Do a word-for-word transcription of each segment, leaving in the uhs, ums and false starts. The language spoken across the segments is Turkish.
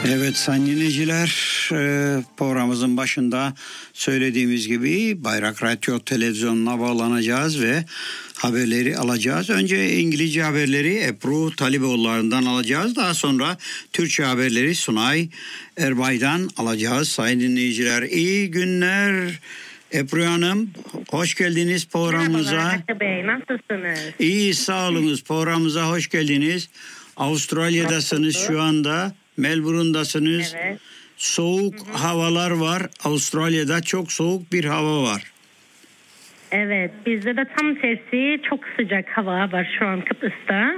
Evet sayın dinleyiciler, programımızın başında söylediğimiz gibi Bayrak Radyo Televizyonu'na bağlanacağız ve haberleri alacağız. Önce İngilizce haberleri Ebru Taliboğulları'ndan alacağız. Daha sonra Türkçe haberleri Sunay Erbay'dan alacağız sayın dinleyiciler. İyi günler Ebru Hanım. Hoş geldiniz programımıza. Merhabalar Hakkı Bey, nasılsınız? İyi, sağ olunuz. Programımıza hoş geldiniz. Avustralya'dasınız şu anda. Melbourne'dasınız. Evet. Soğuk hı hı. havalar var. Avustralya'da çok soğuk bir hava var. Evet, bizde de tam tersi çok sıcak hava var şu an Kıbrıs'ta.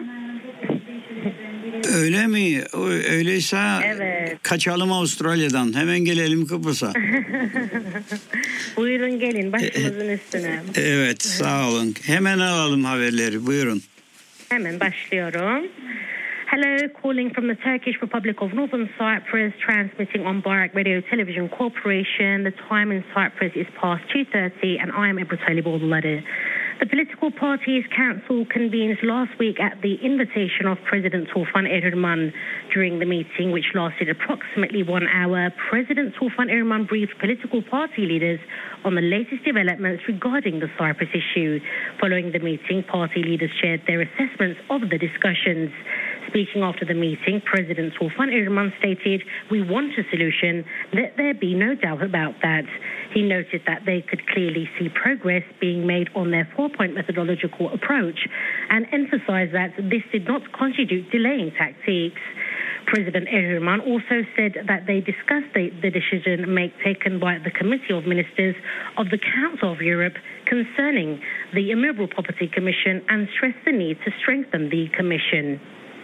Öyle mi? Öyleyse evet. Kaçalım Avustralya'dan. Hemen gelelim Kıbrıs'a. Buyurun gelin başımızın üstüne. Evet, sağ olun. Hemen alalım haberleri. Buyurun. Hemen başlıyorum. Hello, calling from the Turkish Republic of Northern Cyprus, transmitting on Bayrak Radio Television Corporation. The time in Cyprus is past two thirty and I am Ebru Taliboğulları. The political parties' council convenes last week at the invitation of President Tufan Erdoğan. During the meeting, which lasted approximately one hour, President Tufan Erdoğan briefed political party leaders on the latest developments regarding the Cyprus issue. Following the meeting, party leaders shared their assessments of the discussions. Speaking after the meeting, President Tufan Erdoğan stated, "We want a solution. Let there be no doubt about that." He noted that they could clearly see progress being made on their four-point methodological approach and emphasized that this did not constitute delaying tactics. President Erdoğan also said that they discussed the, the decision make taken by the Committee of Ministers of the Council of Europe concerning the Immovable Property Commission and stressed the need to strengthen the Commission.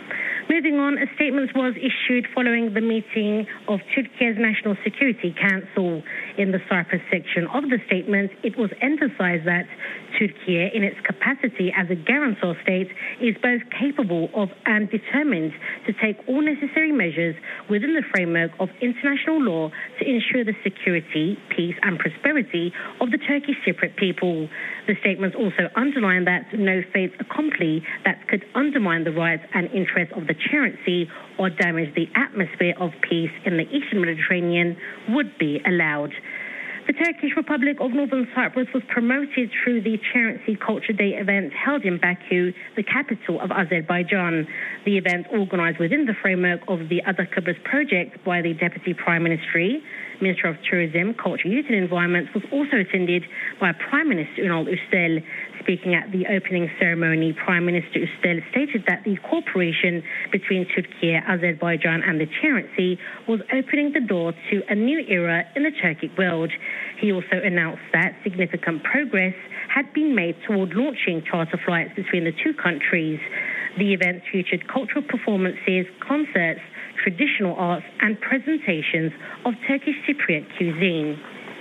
Moving on, a statement was issued following the meeting of Turkey's National Security Council. In the Cyprus section of the statement, it was emphasized that Turkey, in its capacity as a guarantor state, is both capable of and determined to take all necessary measures within the framework of international law to ensure the security, peace and prosperity of the Turkish Cypriot people. The statement also underlined that no fait accompli that could undermine the rights and interests of the Chariot Sea or damage the atmosphere of peace in the Eastern Mediterranean would be allowed. The Turkish Republic of Northern Cyprus was promoted through the Chariot Sea Culture Day event held in Baku, the capital of Azerbaijan. The event, organized within the framework of the Ada Kıbrıs project by the Deputy Prime Ministry, Minister of Tourism, Culture, Youth and Environment, was also attended by Prime Minister Ünal Üstel. Speaking at the opening ceremony, Prime Minister Üstel stated that the cooperation between Turkey, Azerbaijan and the Chariot Sea was opening the door to a new era in the Turkic world. He also announced that significant progress had been made toward launching charter flights between the two countries. The event featured cultural performances, concerts, traditional arts and presentations of Turkish Cypriot cuisine.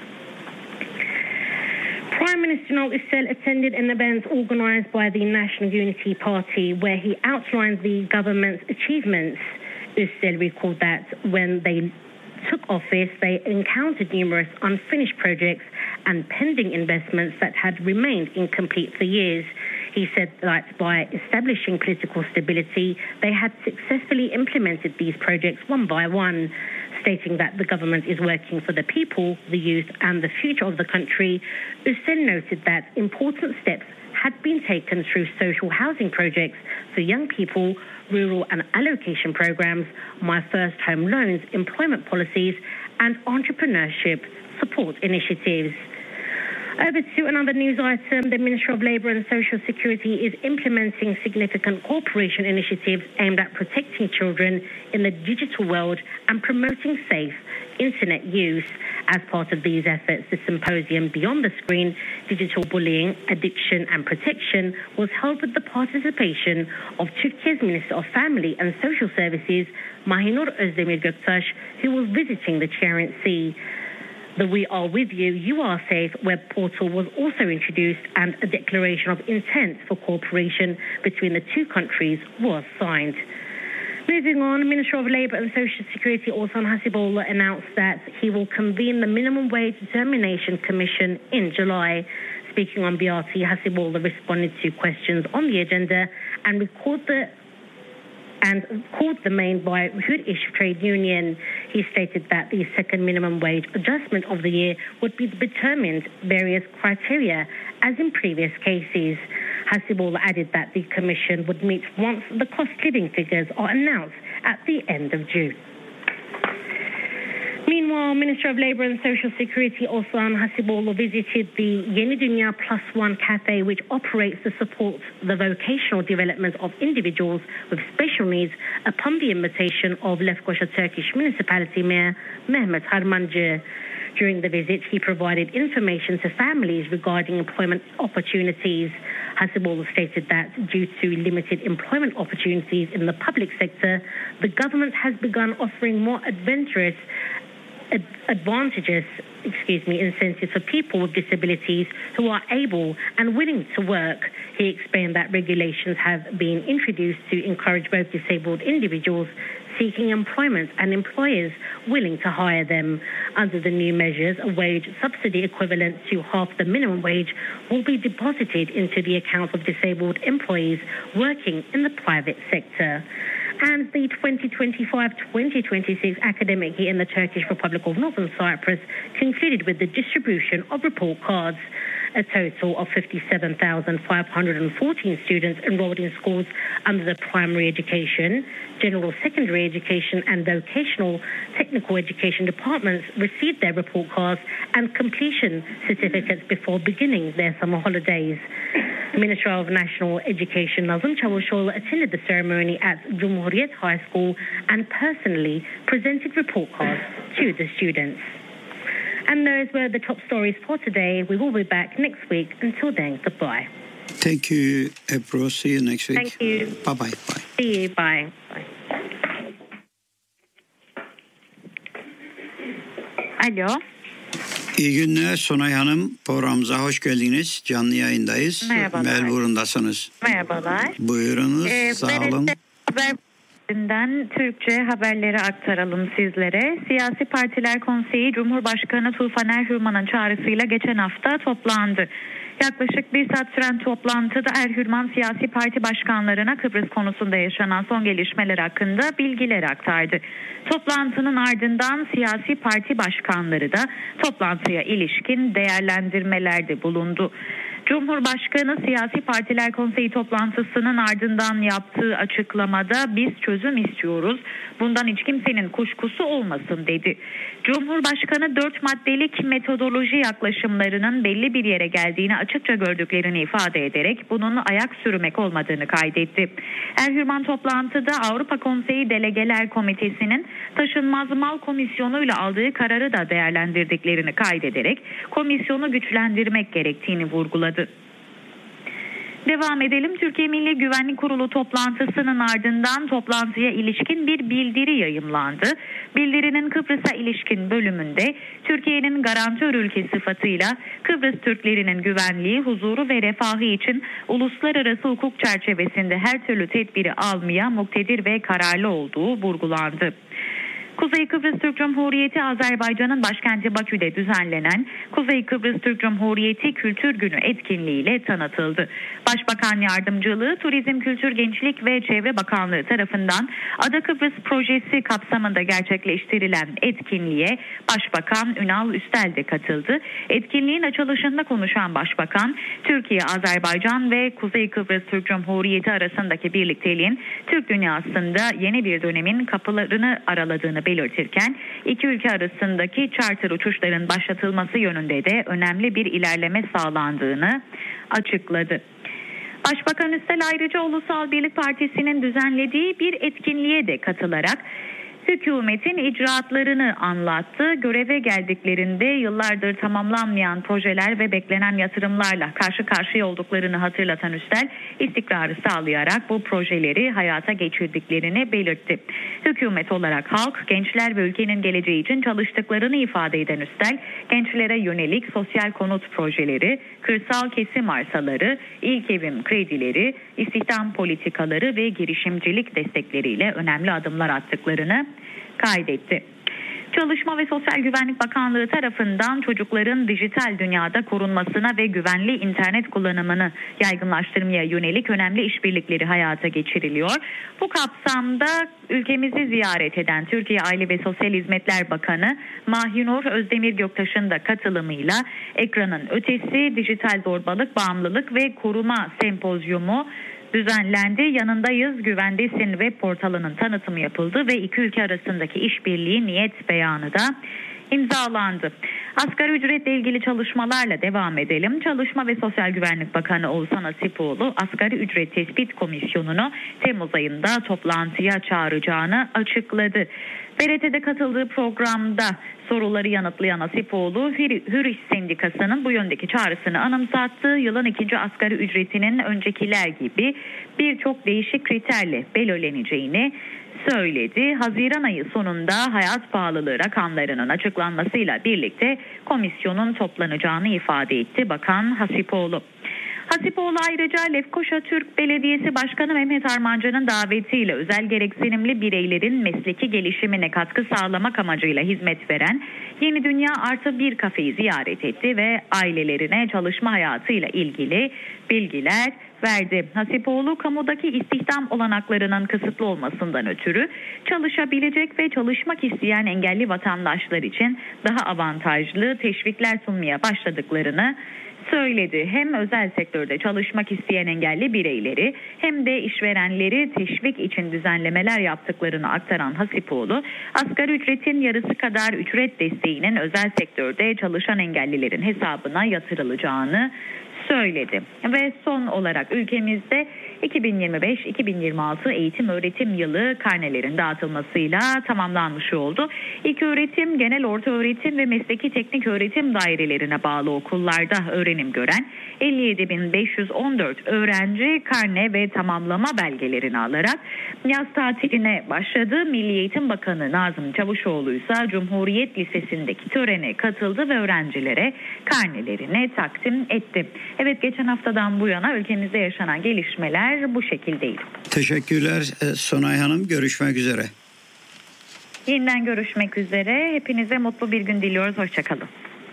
Prime Minister Ünal Üstel attended an event organised by the National Unity Party where he outlined the government's achievements. Üstel recalled that when they took office, they encountered numerous unfinished projects and pending investments that had remained incomplete for years. He said that by establishing political stability, they had successfully implemented these projects one by one. Stating that the government is working for the people, the youth and the future of the country, Üstel noted that important steps had been taken through social housing projects for young people, rural and allocation programs, My First Home loans, employment policies and entrepreneurship support initiatives. Over to another news item. The Ministry of Labour and Social Security is implementing significant cooperation initiatives aimed at protecting children in the digital world and promoting safe internet use. As part of these efforts, the symposium Beyond the Screen, Digital Bullying, Addiction and Protection was held with the participation of Turkey's Minister of Family and Social Services, Mahinur Özdemir Göktaş, who was visiting the Chariot Sea. The We Are With You, You Are Safe web portal was also introduced and a declaration of intent for cooperation between the two countries was signed. Moving on, Minister of Labour and Social Security Orhan Hasiboğlu announced that he will convene the Minimum Wage Determination Commission in July. Speaking on B R T, Hasiboğlu responded to questions on the agenda and recalled the and called the main by Hürriş Trade Union. He stated that the second minimum wage adjustment of the year would be determined various criteria as in previous cases. Hasiboğlu added that the commission would meet once the cost living figures are announced at the end of June. Meanwhile, Minister of Labour and Social Security Osman Hasiboğlu visited the Yeni Dünya Plus One Cafe, which operates to support the vocational development of individuals with special needs upon the invitation of Lefkoşa Turkish Municipality Mayor Mehmet Harmancı. During the visit, he provided information to families regarding employment opportunities. Hasiboğlu stated that due to limited employment opportunities in the public sector, the government has begun offering more adventurous advantages, excuse me, incentives for people with disabilities who are able and willing to work. He explained that regulations have been introduced to encourage both disabled individuals seeking employment and employers willing to hire them. Under the new measures, a wage subsidy equivalent to half the minimum wage will be deposited into the accounts of disabled employees working in the private sector. And the twenty twenty-five twenty twenty-six academic year in the Turkish Republic of Northern Cyprus concluded with the distribution of report cards. A total of fifty-seven thousand five hundred fourteen students enrolled in schools under the primary education, general secondary education and vocational technical education departments received their report cards and completion certificates before beginning their summer holidays. Minister of National Education Nazım Çavuşoğlu attended the ceremony at Cumhuriyet High School and personally presented report cards to the students. And those were the top stories for today. We will be back next week. Until then, goodbye. Thank you, Ebru. See you next week. Thank you. Bye-bye. Bye. See you. Bye. Bye. Alo. İyi günler Sonay Hanım. Programımıza hoş geldiniz. Canlı yayındayız. Merhabalar. Melbourne'dasınız. Merhabalar. Buyurunuz. Ee, Sağ olun. Haberlerinden Türkçe haberleri aktaralım sizlere. Siyasi Partiler Konseyi Cumhurbaşkanı Tufan Erhürman'ın çağrısıyla geçen hafta toplandı. Yaklaşık bir saat süren toplantıda Erhürman siyasi parti başkanlarına Kıbrıs konusunda yaşanan son gelişmeler hakkında bilgiler aktardı. Toplantının ardından siyasi parti başkanları da toplantıya ilişkin değerlendirmelerde bulundu. Cumhurbaşkanı Siyasi Partiler Konseyi toplantısının ardından yaptığı açıklamada biz çözüm istiyoruz, bundan hiç kimsenin kuşkusu olmasın dedi. Cumhurbaşkanı dört maddelik metodoloji yaklaşımlarının belli bir yere geldiğini açıkça gördüklerini ifade ederek bunun ayak sürmek olmadığını kaydetti. Erhürman toplantıda Avrupa Konseyi Delegeler Komitesi'nin taşınmaz mal komisyonuyla aldığı kararı da değerlendirdiklerini kaydederek komisyonu güçlendirmek gerektiğini vurguladı. Devam edelim. Türkiye Milli Güvenlik Kurulu toplantısının ardından toplantıya ilişkin bir bildiri yayımlandı. Bildirinin Kıbrıs'a ilişkin bölümünde Türkiye'nin garantör ülke sıfatıyla Kıbrıs Türklerinin güvenliği, huzuru ve refahı için uluslararası hukuk çerçevesinde her türlü tedbiri almaya muktedir ve kararlı olduğu vurgulandı. Kuzey Kıbrıs Türk Cumhuriyeti Azerbaycan'ın başkenti Bakü'de düzenlenen Kuzey Kıbrıs Türk Cumhuriyeti Kültür Günü etkinliğiyle tanıtıldı. Başbakan Yardımcılığı, Turizm, Kültür, Gençlik ve Çevre Bakanlığı tarafından Ada Kıbrıs projesi kapsamında gerçekleştirilen etkinliğe Başbakan Ünal Üstel de katıldı. Etkinliğin açılışında konuşan Başbakan, Türkiye, Azerbaycan ve Kuzey Kıbrıs Türk Cumhuriyeti arasındaki birlikteliğin Türk dünyasında yeni bir dönemin kapılarını araladığını belirtirken iki ülke arasındaki charter uçuşların başlatılması yönünde de önemli bir ilerleme sağlandığını açıkladı. Başbakan Üstel ayrıca Ulusal Birlik Partisi'nin düzenlediği bir etkinliğe de katılarak hükümetin icraatlarını anlattı. Göreve geldiklerinde yıllardır tamamlanmayan projeler ve beklenen yatırımlarla karşı karşıya olduklarını hatırlatan Üstel, istikrarı sağlayarak bu projeleri hayata geçirdiklerini belirtti. Hükümet olarak halk, gençler ve ülkenin geleceği için çalıştıklarını ifade eden Üstel, gençlere yönelik sosyal konut projeleri, kırsal kesim arsaları, ilk evim kredileri, istihdam politikaları ve girişimcilik destekleriyle önemli adımlar attıklarını kaydetti. Çalışma ve Sosyal Güvenlik Bakanlığı tarafından çocukların dijital dünyada korunmasına ve güvenli internet kullanımını yaygınlaştırmaya yönelik önemli işbirlikleri hayata geçiriliyor. Bu kapsamda ülkemizi ziyaret eden Türkiye Aile ve Sosyal Hizmetler Bakanı Mahinur Özdemir Göktaş'ın da katılımıyla Ekranın Ötesi Dijital Zorbalık, Bağımlılık ve Koruma Sempozyumu düzenlendi. Yanındayız, güvendesin web portalının tanıtımı yapıldı ve iki ülke arasındaki işbirliği niyet beyanı da imzalandı. Asgari ücretle ilgili çalışmalarla devam edelim. Çalışma ve Sosyal Güvenlik Bakanı Oğuzhan Asipoğlu, Asgari Ücret Tespit Komisyonu'nu Temmuz ayında toplantıya çağıracağını açıkladı. B R T'de katıldığı programda soruları yanıtlayan Asipoğlu, Hür İş Sendikası'nın bu yöndeki çağrısını anımsattı. Yılın ikinci asgari ücretinin öncekiler gibi birçok değişik kriterle belirleneceğini söyledi. Haziran ayı sonunda hayat pahalılığı rakamlarının açıklanmasıyla birlikte komisyonun toplanacağını ifade etti Bakan Hasipoğlu. Hasipoğlu ayrıca Lefkoşa Türk Belediyesi Başkanı Mehmet Armancı'nın davetiyle özel gereksinimli bireylerin mesleki gelişimine katkı sağlamak amacıyla hizmet veren Yeni Dünya Artı Bir kafeyi ziyaret etti ve ailelerine çalışma hayatıyla ilgili bilgiler verdi. Hasipoğlu, kamudaki istihdam olanaklarının kısıtlı olmasından ötürü çalışabilecek ve çalışmak isteyen engelli vatandaşlar için daha avantajlı teşvikler sunmaya başladıklarını söyledi. Hem özel sektörde çalışmak isteyen engelli bireyleri hem de işverenleri teşvik için düzenlemeler yaptıklarını aktaran Hasipoğlu, asgari ücretin yarısı kadar ücret desteğinin özel sektörde çalışan engellilerin hesabına yatırılacağını söyledi. Ve son olarak ülkemizde iki bin yirmi beş iki bin yirmi altı eğitim öğretim yılı karnelerin dağıtılmasıyla tamamlanmış oldu. İlköğretim, genel orta öğretim ve mesleki teknik öğretim dairelerine bağlı okullarda öğrenim gören elli yedi bin beş yüz on dört öğrenci karne ve tamamlama belgelerini alarak yaz tatiline başladı. Milli Eğitim Bakanı Nazım Çavuşoğlu ise Cumhuriyet Lisesi'ndeki törene katıldı ve öğrencilere karnelerini takdim etti. Evet, geçen haftadan bu yana ülkemizde yaşanan gelişmeler bu şekildeydi. Teşekkürler Sonay Hanım. Görüşmek üzere. Yeniden görüşmek üzere. Hepinize mutlu bir gün diliyoruz. Hoşçakalın.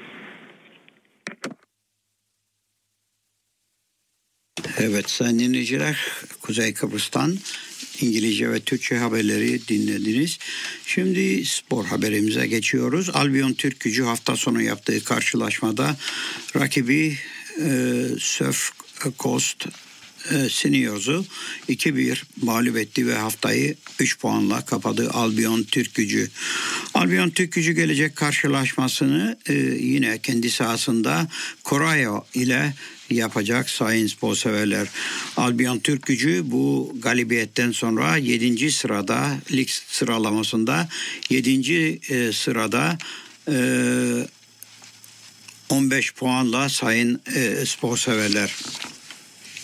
Evet sayın dinleyiciler, Kuzey Kıbrıs'tan İngilizce ve Türkçe haberleri dinlediniz. Şimdi spor haberimize geçiyoruz. Albion Türkgücü hafta sonu yaptığı karşılaşmada rakibi e, Surf Coast e, Senior'u iki bir mağlup etti ve haftayı üç puanla kapadı Albion Türkgücü. Albion Türkgücü gelecek karşılaşmasını e, yine kendi sahasında Corail ile yapacak sayın spor severler. Albion Türkgücü bu galibiyetten sonra yedinci sırada, lig sıralamasında yedinci e, sırada e, on beş puanla sayın e, spor severler.